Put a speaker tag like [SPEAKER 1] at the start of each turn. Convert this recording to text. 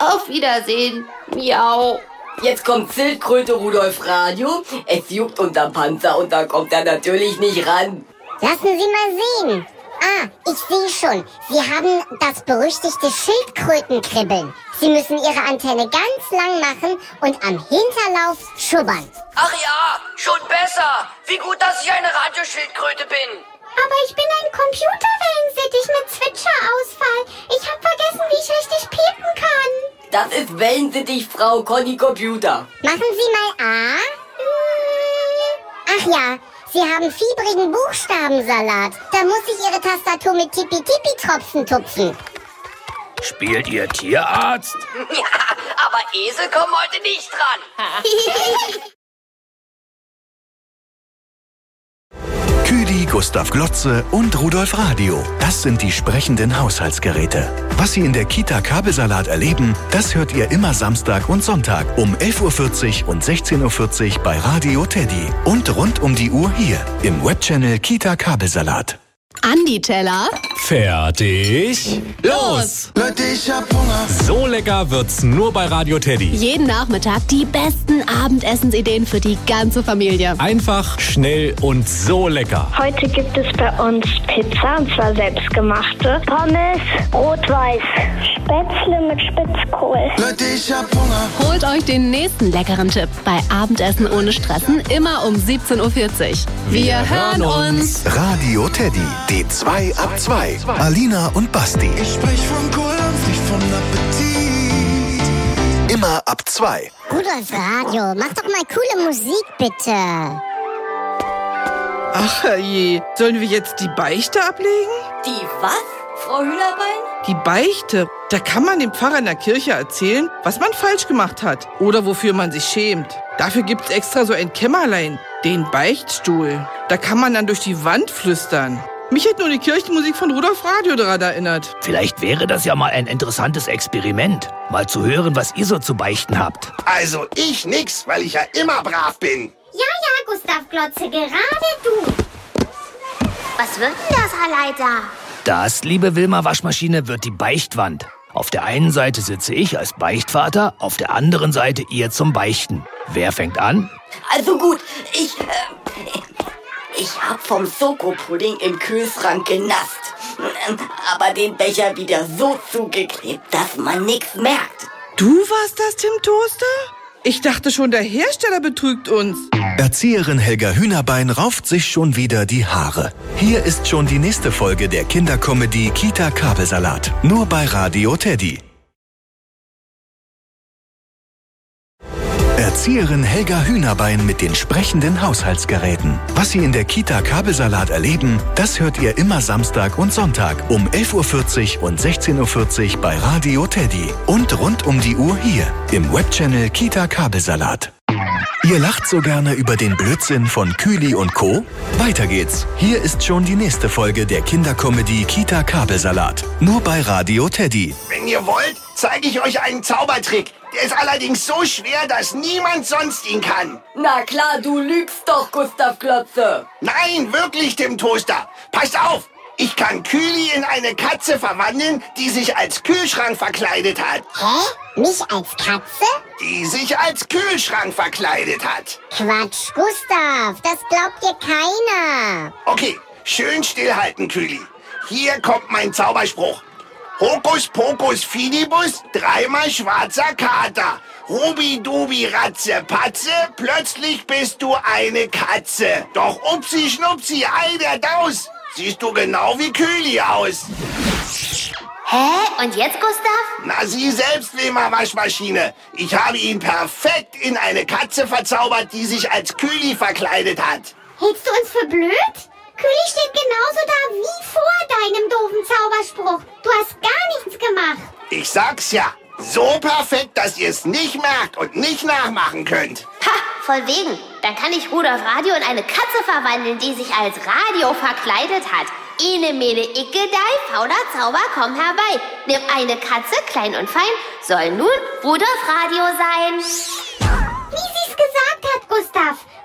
[SPEAKER 1] Auf Wiedersehen. Miau.
[SPEAKER 2] Jetzt kommt Schildkröte Rudolf Radio. Es juckt unterm Panzer und da kommt er natürlich nicht ran.
[SPEAKER 3] Lassen Sie mal sehen. Ah, ich sehe schon. Sie haben das berüchtigte Schildkrötenkribbeln. Sie müssen Ihre Antenne ganz lang machen und am Hinterlauf schubbern.
[SPEAKER 4] Ach ja, schon besser. Wie gut, dass ich eine Radioschildkröte bin.
[SPEAKER 3] Aber ich bin ein Computerwellensittich mit Zwitscherausfall. Ich habe vergessen, wie ich richtig piepen kann.
[SPEAKER 2] Das ist Wellensittich, Frau Conny Computer.
[SPEAKER 3] Machen Sie mal A. Ach ja, Sie haben fiebrigen Buchstabensalat. Da muss ich Ihre Tastatur mit Tippi-Tippi-Tropfen tupfen.
[SPEAKER 5] Spielt ihr Tierarzt?
[SPEAKER 4] Ja, aber Esel kommen heute nicht dran.
[SPEAKER 6] Küdi, Gustav Glotze und Rudolf Radio. Das sind die sprechenden Haushaltsgeräte. Was Sie in der Kita Kabelsalat erleben, das hört ihr immer Samstag und Sonntag um 11.40 Uhr und 16.40 Uhr bei Radio Teddy. Und rund um die Uhr hier im Webchannel Kita Kabelsalat.
[SPEAKER 7] Andi Teller.
[SPEAKER 8] Fertig. Los!
[SPEAKER 9] Leute, ich hab Hunger.
[SPEAKER 8] So lecker wird's nur bei Radio Teddy.
[SPEAKER 7] Jeden Nachmittag die besten Abendessensideen für die ganze Familie.
[SPEAKER 8] Einfach, schnell und so lecker.
[SPEAKER 10] Heute gibt es bei uns Pizza, und zwar selbstgemachte. Pommes, rot-weiß, Spätzle mit Spitzkohl.
[SPEAKER 9] Leute, ich hab Hunger.
[SPEAKER 7] Holt euch den nächsten leckeren Tipp bei Abendessen ohne Stressen, immer um 17.40 Uhr. Wir hören uns.
[SPEAKER 6] Radio Teddy, die 2 ab 2. Alina und Basti.
[SPEAKER 9] Ich sprech von Kohl und nicht von Appetit.
[SPEAKER 6] Immer ab 2.
[SPEAKER 3] Rudolf Radio, mach doch mal coole Musik, bitte.
[SPEAKER 11] Ach je, sollen wir jetzt die Beichte ablegen?
[SPEAKER 2] Die was, Frau Hühnerbein?
[SPEAKER 11] Die Beichte. Da kann man dem Pfarrer in der Kirche erzählen, was man falsch gemacht hat oder wofür man sich schämt. Dafür gibt's extra so ein Kämmerlein, den Beichtstuhl. Da kann man dann durch die Wand flüstern. Mich hätte nur die Kirchenmusik von Rudolf Radio daran erinnert.
[SPEAKER 5] Vielleicht wäre das ja mal ein interessantes Experiment. Mal zu hören, was ihr so zu beichten habt.
[SPEAKER 12] Also ich nix, weil ich ja immer brav bin.
[SPEAKER 3] Ja, Gustav Glotze, gerade du. Was wird denn das, Herr Leiter?
[SPEAKER 5] Das, liebe Wilma Waschmaschine, wird die Beichtwand. Auf der einen Seite sitze ich als Beichtvater, auf der anderen Seite ihr zum Beichten. Wer fängt an?
[SPEAKER 2] Also gut, ich hab vom Schokopudding im Kühlschrank genasst. Aber den Becher wieder so zugeklebt, dass man nichts merkt.
[SPEAKER 11] Du warst das, Tim Toaster? Ich dachte schon, der Hersteller betrügt uns.
[SPEAKER 6] Erzieherin Helga Hühnerbein rauft sich schon wieder die Haare. Hier ist schon die nächste Folge der Kindercomedy Kita Kabelsalat. Nur bei Radio Teddy. Erzieherin Helga Hühnerbein mit den sprechenden Haushaltsgeräten. Was Sie in der Kita Kabelsalat erleben, das hört ihr immer Samstag und Sonntag um 11.40 Uhr und 16.40 Uhr bei Radio Teddy. Und rund um die Uhr hier im Webchannel Kita Kabelsalat. Ihr lacht so gerne über den Blödsinn von Küli und Co.? Weiter geht's. Hier ist schon die nächste Folge der Kindercomedy Kita Kabelsalat. Nur bei Radio Teddy.
[SPEAKER 12] Wenn ihr wollt, zeige ich euch einen Zaubertrick. Der ist allerdings so schwer, dass niemand sonst ihn kann.
[SPEAKER 2] Na klar, du lügst doch, Gustav Glotze.
[SPEAKER 12] Nein, wirklich, Tim Toaster. Passt auf. Ich kann Küli in eine Katze verwandeln, die sich als Kühlschrank verkleidet hat.
[SPEAKER 3] Hä? Mich als Katze?
[SPEAKER 12] Die sich als Kühlschrank verkleidet hat.
[SPEAKER 3] Quatsch, Gustav, das glaubt dir keiner.
[SPEAKER 12] Okay, schön stillhalten, Küli. Hier kommt mein Zauberspruch. Hokus pokus fidibus, dreimal schwarzer Kater. Rubi-dubi ratze patze, plötzlich bist du eine Katze. Doch upsi schnupsi, ei der Daus. Siehst du genau wie Küli aus.
[SPEAKER 1] Hä? Und jetzt, Gustav?
[SPEAKER 12] Na, Sie selbst, Wilma Waschmaschine. Ich habe ihn perfekt in eine Katze verzaubert, die sich als Küli verkleidet hat.
[SPEAKER 3] Hältst du uns für blöd? Küli steht genauso da wie vor deinem doofen Zauberspruch. Du hast gar nichts gemacht.
[SPEAKER 12] Ich sag's ja. So perfekt, dass ihr es nicht merkt und nicht nachmachen könnt.
[SPEAKER 1] Ha, voll wegen. Dann kann ich Rudolf Radio in eine Katze verwandeln, die sich als Radio verkleidet hat. Ene, mene, icke, dei, fauler Zauber, komm herbei. Nimm eine Katze, klein und fein, soll nun Rudolf Radio sein.
[SPEAKER 3] Wie sie's gesagt hat, Gustav.